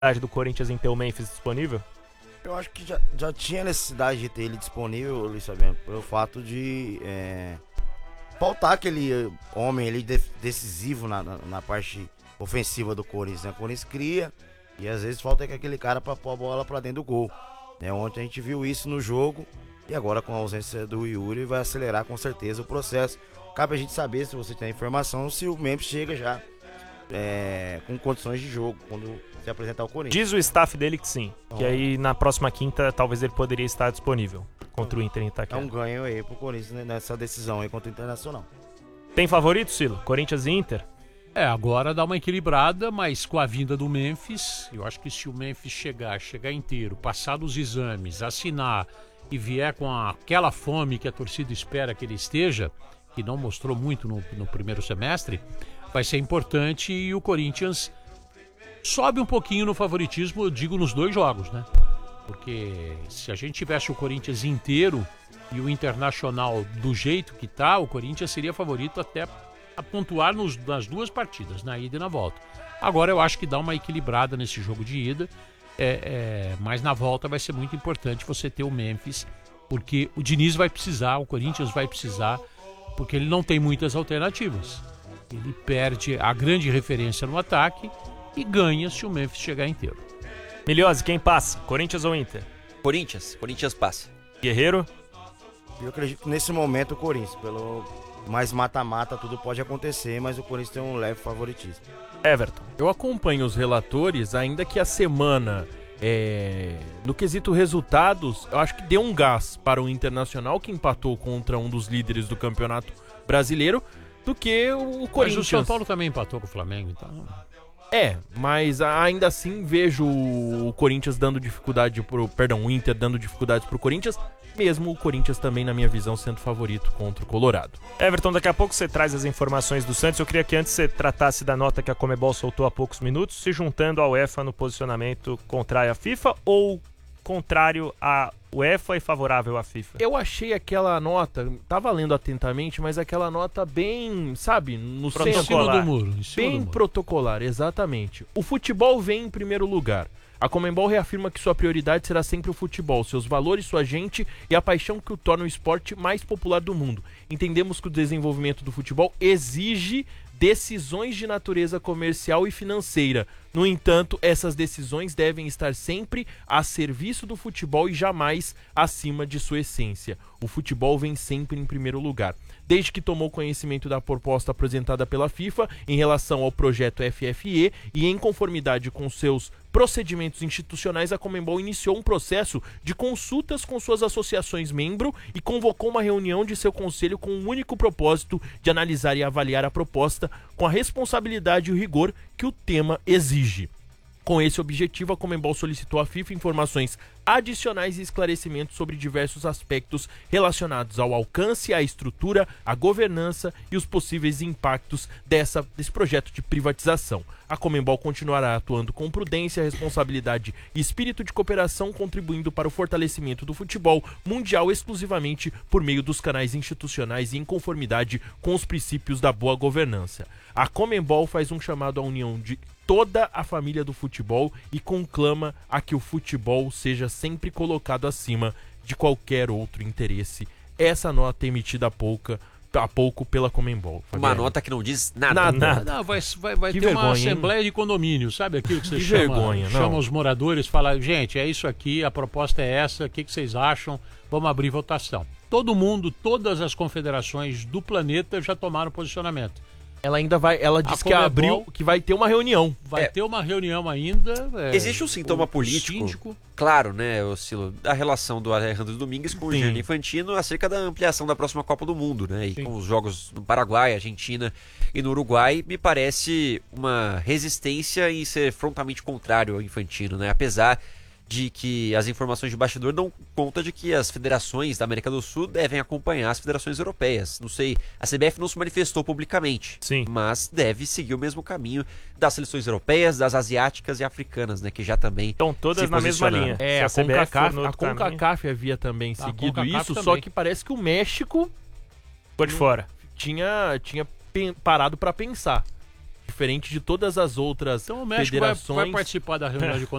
do Corinthians em ter o Memphis disponível? Eu acho que já tinha necessidade de ter ele disponível, Luiz Fabiano, pelo fato de faltar aquele homem ali decisivo na parte ofensiva do Corinthians, né? O Corinthians cria e às vezes falta aquele cara para pôr a bola para dentro do gol. Ontem a gente viu isso no jogo e agora com a ausência do Yuri vai acelerar com certeza o processo. Cabe a gente saber, se você tem a informação, se o Memphis chega já com condições de jogo quando se apresentar ao Corinthians. Diz o staff dele que sim, que aí na próxima quinta talvez ele poderia estar disponível contra o Inter em Itaquera. É um ganho aí pro Corinthians, né, nessa decisão aí contra o Internacional. Tem favorito, Silo? Corinthians e Inter? Agora dá uma equilibrada, mas com a vinda do Memphis, eu acho que se o Memphis chegar inteiro, passar dos exames, assinar e vier com aquela fome que a torcida espera que ele esteja, que não mostrou muito no primeiro semestre, vai ser importante e o Corinthians sobe um pouquinho no favoritismo, eu digo, nos 2 jogos, né? Porque se a gente tivesse o Corinthians inteiro e o Internacional do jeito que tá, o Corinthians seria favorito até a pontuar nas 2 partidas, na ida e na volta. Agora eu acho que dá uma equilibrada nesse jogo de ida, mas na volta vai ser muito importante você ter o Memphis, porque o Diniz vai precisar, o Corinthians vai precisar, porque ele não tem muitas alternativas. Ele perde a grande referência no ataque e ganha se o Memphis chegar inteiro. Miliose, quem passa? Corinthians ou Inter? Corinthians passa. Guerreiro? Eu acredito que nesse momento o Corinthians, pelo mais mata-mata, tudo pode acontecer, mas o Corinthians tem um leve favoritismo. Everton. Eu acompanho os relatores, ainda que a semana, no quesito resultados, eu acho que deu um gás para o Internacional, que empatou contra um dos líderes do Campeonato Brasileiro, do que o Corinthians. Mas o São Paulo também empatou com o Flamengo, então... mas ainda assim vejo o Corinthians dando dificuldade o Inter dando dificuldades pro Corinthians, mesmo o Corinthians também, na minha visão, sendo favorito contra o Colorado. Everton, daqui a pouco você traz as informações do Santos. Eu queria que antes você tratasse da nota que a Conmebol soltou há poucos minutos, se juntando à UEFA no posicionamento contrário à FIFA ou contrário à UEFA e favorável à FIFA. Eu achei aquela nota, tava lendo atentamente, mas aquela nota bem, sabe, no centro. Em cima do muro. Bem protocolar, exatamente. O futebol vem em primeiro lugar. A Conmebol reafirma que sua prioridade será sempre o futebol, seus valores, sua gente e a paixão que o torna o esporte mais popular do mundo. Entendemos que o desenvolvimento do futebol exige decisões de natureza comercial e financeira. No entanto, essas decisões devem estar sempre a serviço do futebol e jamais acima de sua essência. O futebol vem sempre em primeiro lugar. Desde que tomou conhecimento da proposta apresentada pela FIFA em relação ao projeto FFE e em conformidade com seus procedimentos institucionais, a Conmebol iniciou um processo de consultas com suas associações membro e convocou uma reunião de seu conselho com o único propósito de analisar e avaliar a proposta com a responsabilidade e o rigor que o tema exige. Com esse objetivo, a Conmebol solicitou à FIFA informações adicionais e esclarecimentos sobre diversos aspectos relacionados ao alcance, à estrutura, à governança e os possíveis impactos desse projeto de privatização. A Conmebol continuará atuando com prudência, responsabilidade e espírito de cooperação, contribuindo para o fortalecimento do futebol mundial exclusivamente por meio dos canais institucionais e em conformidade com os princípios da boa governança. A Conmebol faz um chamado à união de toda a família do futebol e conclama a que o futebol seja sempre colocado acima de qualquer outro interesse. Essa nota é emitida há pouco pela Conmebol. Uma nota que não diz nada. Não, vai ter vergonha, uma assembleia de condomínio, sabe aquilo que você chama os moradores, fala, gente, é isso aqui, a proposta é essa, o que vocês acham? Vamos abrir votação. Todo mundo, todas as confederações do planeta já tomaram posicionamento. Ela disse que abriu, que vai ter uma reunião. Vai ter uma reunião ainda. Existe um sintoma político, claro, né, Silo, da relação do Alejandro Domingues com o Gianni Infantino acerca da ampliação da próxima Copa do Mundo, né? E com os jogos no Paraguai, Argentina e no Uruguai, me parece uma resistência em ser frontalmente contrário ao Infantino, né? Apesar de que as informações de bastidor dão conta de que as federações da América do Sul devem acompanhar as federações europeias. Não sei, a CBF não se manifestou publicamente, mas deve seguir o mesmo caminho das seleções europeias, das asiáticas e africanas, né, que já também estão todas na mesma linha. A CONCACAF havia também seguido isso, só que parece que o México ficou de fora. Tinha parado para pensar. diferente de todas as outras Então o México federações. vai participar da reunião de